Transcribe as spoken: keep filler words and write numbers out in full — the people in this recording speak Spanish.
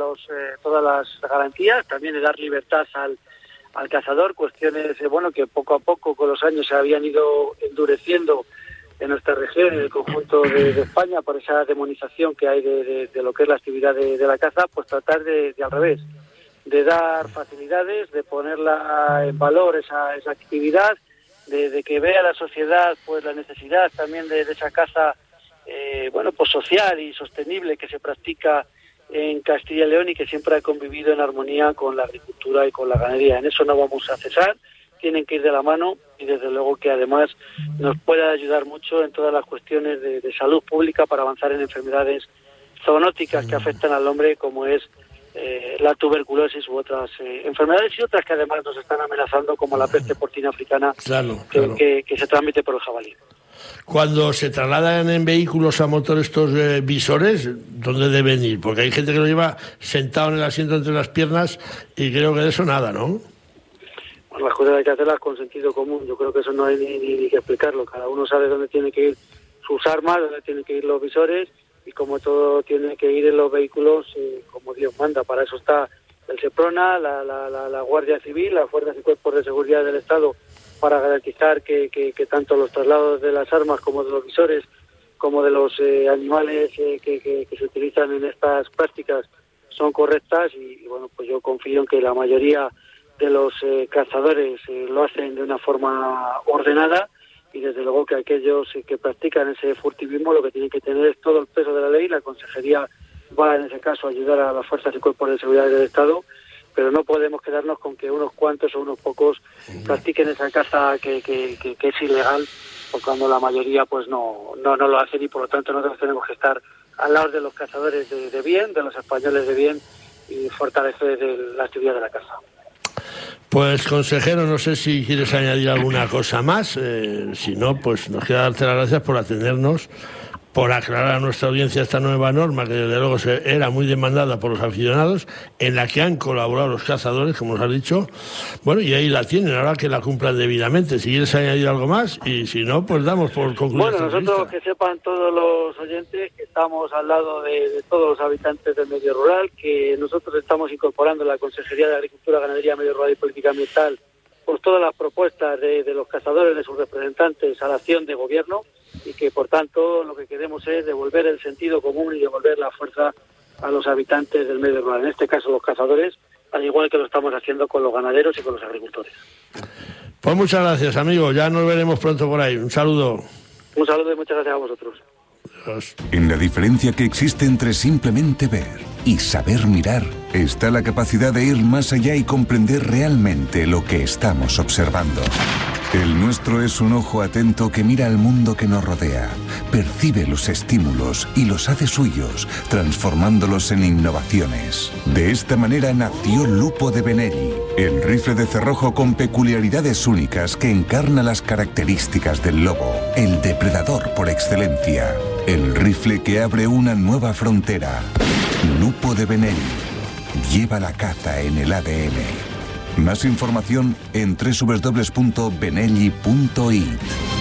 los, eh, todas las garantías, también de dar libertad al, al cazador, cuestiones eh, bueno que poco a poco con los años se habían ido endureciendo en nuestra región, en el conjunto de, de España, por esa demonización que hay de, de, de lo que es la actividad de, de la caza, pues tratar de, de al revés, de dar facilidades, de ponerla en valor esa, esa actividad, de, de que vea la sociedad pues la necesidad también de, de esa caza eh, bueno pues social y sostenible que se practica en Castilla y León y que siempre ha convivido en armonía con la agricultura y con la ganadería. En eso no vamos a cesar, tienen que ir de la mano y desde luego que además nos puede ayudar mucho en todas las cuestiones de, de salud pública para avanzar en enfermedades zoonóticas que afectan al hombre, como es eh, la tuberculosis u otras eh, enfermedades y otras que además nos están amenazando, como la peste porcina africana, claro, que, claro. Que, que se transmite por el jabalí. Cuando se trasladan en vehículos a motor estos eh, visores, ¿dónde deben ir? Porque hay gente que lo lleva sentado en el asiento entre las piernas y creo que de eso nada, ¿no? Bueno, las cosas hay que hacerlas con sentido común. Yo creo que eso no hay ni, ni, ni que explicarlo. Cada uno sabe dónde tiene que ir sus armas, dónde tienen que ir los visores y como todo tiene que ir en los vehículos eh, como Dios manda. Para eso está el SEPRONA, la, la, la, la Guardia Civil, las fuerzas y cuerpos de seguridad del Estado, para garantizar que, que, que tanto los traslados de las armas como de los visores, como de los eh, animales eh, que, que, que se utilizan en estas prácticas son correctas y, y bueno, pues yo confío en que la mayoría de los eh, cazadores eh, lo hacen de una forma ordenada y desde luego que aquellos eh, que practican ese furtivismo lo que tienen que tener es todo el peso de la ley. La Consejería va en ese caso a ayudar a las fuerzas y cuerpos de seguridad del Estado, pero no podemos quedarnos con que unos cuantos o unos pocos practiquen esa caza que, que, que, que es ilegal, porque cuando la mayoría pues no, no, no lo hacen y por lo tanto nosotros tenemos que estar al lado de los cazadores de, de bien, de los españoles de bien y fortalecer el, la actividad de la caza. Pues consejero, no sé si quieres añadir alguna cosa más, eh, si no, pues nos queda darte las gracias por atendernos, por aclarar a nuestra audiencia esta nueva norma que desde luego se, era muy demandada por los aficionados, en la que han colaborado los cazadores, como nos has dicho. Bueno, y ahí la tienen, ahora que la cumplan debidamente. Si quieres añadir algo más, y si no, pues damos por concluida. Bueno, nosotros que sepan todos los oyentes que estamos al lado de, de todos los habitantes del medio rural, que nosotros estamos incorporando en la Consejería de Agricultura, Ganadería, Medio Rural y Política Ambiental pues todas las propuestas de, de los cazadores, de sus representantes a la acción de gobierno, y que por tanto lo que queremos es devolver el sentido común y devolver la fuerza a los habitantes del medio rural, en este caso los cazadores, al igual que lo estamos haciendo con los ganaderos y con los agricultores. Pues muchas gracias, amigo, ya nos veremos pronto por ahí. Un saludo. Un saludo y muchas gracias a vosotros. Adiós. En la diferencia que existe entre simplemente ver y saber mirar está la capacidad de ir más allá y comprender realmente lo que estamos observando. El nuestro es un ojo atento que mira al mundo que nos rodea, percibe los estímulos y los hace suyos, transformándolos en innovaciones. De esta manera nació Lupo de Benelli, el rifle de cerrojo con peculiaridades únicas que encarna las características del lobo, el depredador por excelencia. El rifle que abre una nueva frontera. Lupo de Benelli. Lleva la caza en el A D N. Más información en doble u doble u doble u punto benelli punto it.